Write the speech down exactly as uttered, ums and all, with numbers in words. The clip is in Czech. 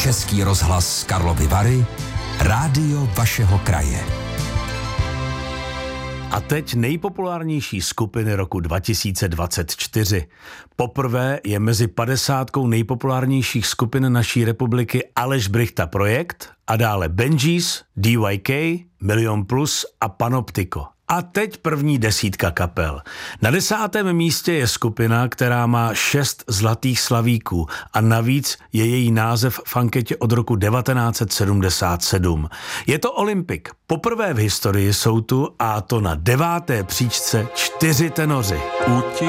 Český rozhlas Karlovy Vary, rádio vašeho kraje. A teď nejpopulárnější skupiny roku dva tisíce dvacet čtyři. Poprvé je mezi padesátkou nejpopulárnějších skupin naší republiky Aleš Brychta Projekt a dále Benjis, D Y K, Milion Plus a Panoptiko. A teď první desítka kapel. Na desátém místě je skupina, která má šest zlatých slavíků a navíc je její název v anketě od roku devatenáct set sedmdesát sedm. Je to Olympic. Poprvé v historii jsou tu, a to na deváté příčce, čtyři tenoři.